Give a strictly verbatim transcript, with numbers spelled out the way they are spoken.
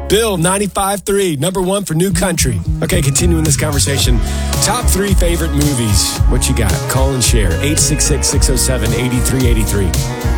Bill, ninety-five three, number one for New Country. Okay, continuing this conversation. Top three favorite movies. What you got? Call and share. eight six six, six oh seven, eight three eight three.